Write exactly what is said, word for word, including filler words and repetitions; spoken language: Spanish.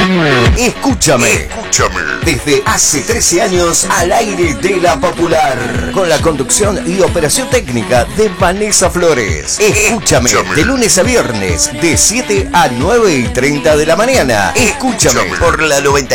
Escúchame. Escúchame. Desde hace trece años al aire de La Popular. Con la conducción y operación técnica de Vanessa Flores. Escúchame. Escúchame. De lunes a viernes, de siete a nueve y treinta de la mañana. Escúchame. Escúchame. Por la noventa